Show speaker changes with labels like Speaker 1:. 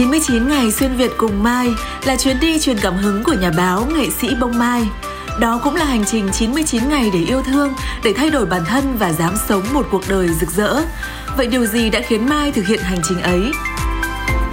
Speaker 1: 99 ngày xuyên Việt cùng Mai là chuyến đi truyền cảm hứng của nhà báo, nghệ sĩ bông Mai. Đó cũng là hành trình 99 ngày để yêu thương, để thay đổi bản thân và dám sống một cuộc đời rực rỡ. Vậy điều gì đã khiến Mai thực hiện hành trình ấy?